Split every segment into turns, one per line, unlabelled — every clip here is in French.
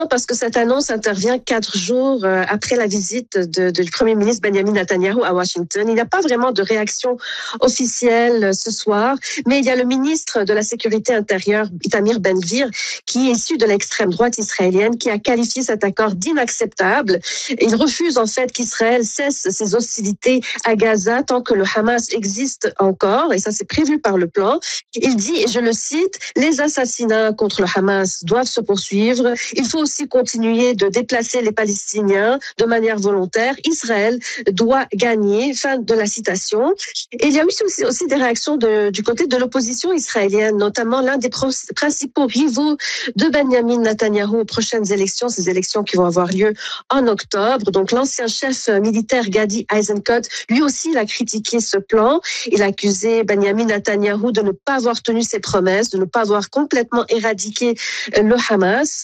parce que cette annonce intervient 4 jours après la visite du Premier ministre Benjamin Netanyahou à Washington. Il n'y a pas vraiment de réaction officielle ce soir, mais il y a le ministre de la Sécurité intérieure, Itamar Ben-Gvir, qui est issu de l'extrême droite israélienne, qui a qualifié cet accord d'inacceptable. Il refuse en fait qu'Israël cesse ses hostilités à Gaza tant que le Hamas existe encore, et ça c'est prévu par le plan. Il dit, et je le cite, « Les assassinats contre le Hamas doivent se poursuivre. Il faut aussi continuer de déplacer les Palestiniens de manière volontaire. Israël doit gagner. » Fin de la citation. Et il y a eu aussi des réactions du côté de l'opposition israélienne, notamment l'un des principaux rivaux de Benjamin Netanyahou aux prochaines élections, ces élections qui vont avoir lieu en octobre. Donc l'ancien chef militaire Gadi Eisenkot, lui aussi, il a critiqué ce plan. Il a accusé Benjamin Netanyahou de ne pas avoir tenu ses promesses, de ne pas avoir complètement éradiqué le Hamas.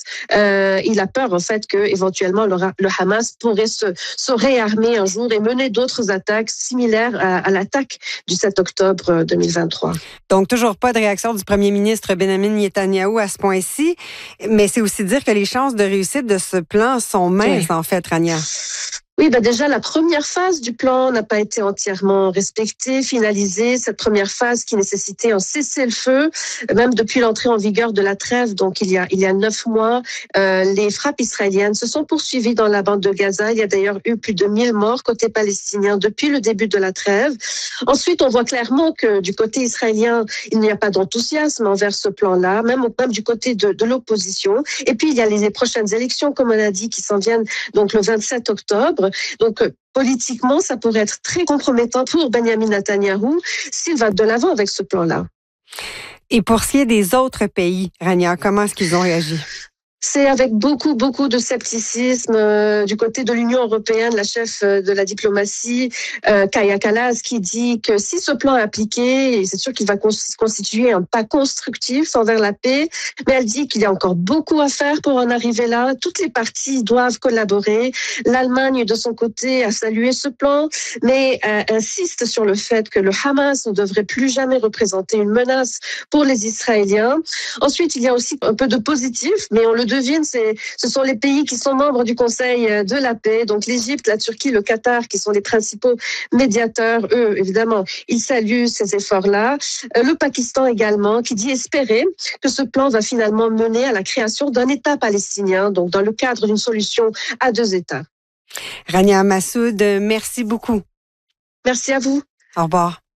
Il a peur en fait que éventuellement le Hamas pourrait se réarmer un jour et mener d'autres attaques similaires à l'attaque du 7 octobre 2023.
Donc toujours pas de réaction du premier ministre Benjamin Netanyahou à ce point-ci, mais c'est aussi dire que les chances de réussite de ce plan sont minces en fait, Rania.
Oui, déjà, la première phase du plan n'a pas été entièrement respectée, finalisée. Cette première phase qui nécessitait un cessez-le-feu, même depuis l'entrée en vigueur de la trêve, donc il y a 9 mois, les frappes israéliennes se sont poursuivies dans la bande de Gaza. Il y a d'ailleurs eu plus de 1000 morts côté palestinien depuis le début de la trêve. Ensuite, on voit clairement que du côté israélien, il n'y a pas d'enthousiasme envers ce plan-là, même du côté de l'opposition. Et puis, il y a les prochaines élections, comme on a dit, qui s'en viennent donc le 27 octobre. Donc, politiquement, ça pourrait être très compromettant pour Benjamin Netanyahou s'il va de l'avant avec ce plan-là.
Et pour ce qui est des autres pays, Rania, comment est-ce qu'ils ont réagi?
C'est avec beaucoup de scepticisme du côté de l'Union européenne, la chef de la diplomatie, Kaja Kallas, qui dit que si ce plan est appliqué, c'est sûr qu'il va constituer un pas constructif envers la paix, mais elle dit qu'il y a encore beaucoup à faire pour en arriver là. Toutes les parties doivent collaborer. L'Allemagne, de son côté, a salué ce plan, mais insiste sur le fait que le Hamas ne devrait plus jamais représenter une menace pour les Israéliens. Ensuite, il y a aussi un peu de positif, mais on le devine, ce sont les pays qui sont membres du Conseil de la paix, donc l'Égypte, la Turquie, le Qatar, qui sont les principaux médiateurs. Eux, évidemment, ils saluent ces efforts-là. Le Pakistan également, qui dit espérer que ce plan va finalement mener à la création d'un État palestinien, donc dans le cadre d'une solution à 2 États.
Rania Massoud, merci beaucoup.
Merci à vous.
Au revoir.